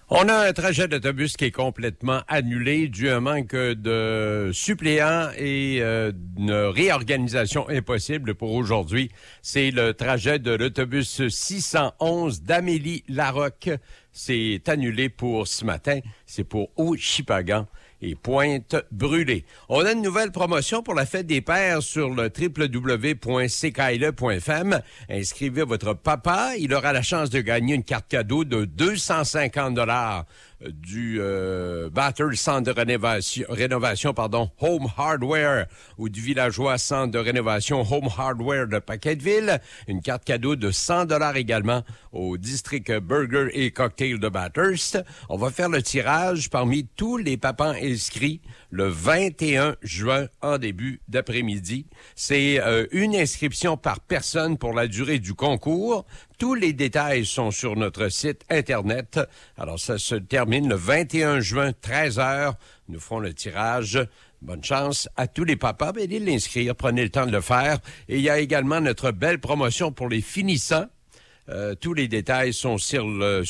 On a un trajet d'autobus qui est complètement annulé dû à un manque de suppléants et une réorganisation impossible pour aujourd'hui. C'est le trajet de l'autobus 611 d'Amélie-Larocque. C'est annulé pour ce matin. C'est pour Haut-Chipagan et Pointe-Brûlée. On a une nouvelle promotion pour la fête des pères sur le www.ckaile.fm. Inscrivez votre papa. Il aura la chance de gagner une carte cadeau de 250 $ du Batters Centre de rénovation, Home Hardware, ou du villageois Centre de rénovation Home Hardware de Paquetteville. Une carte cadeau de 100 $ également au district Burger et Cocktail de Bathurst. On va faire le tirage parmi tous les papas inscrits le 21 juin en début d'après-midi. C'est une inscription par personne pour la durée du concours. Tous les détails sont sur notre site Internet. Alors, ça se termine le 21 juin, 13h. Nous ferons le tirage. Bonne chance à tous les papas. Allez l'inscrire, prenez le temps de le faire. Et il y a également notre belle promotion pour les finissants. Tous les détails sont sur le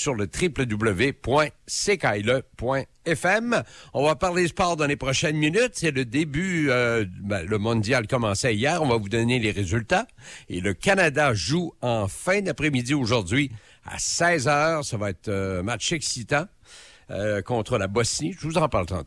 www.ckaile.fm. On va parler sport dans les prochaines minutes. C'est le début, le mondial commençait hier. On va vous donner les résultats. Et le Canada joue en fin d'après-midi aujourd'hui à 16h. Ça va être un match excitant contre la Bosnie. Je vous en parle tantôt.